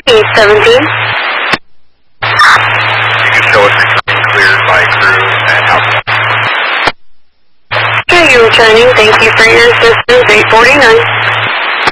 817. You can show us returning cleared by crew and house. Okay, you're returning. Thank you for your assistance. 849.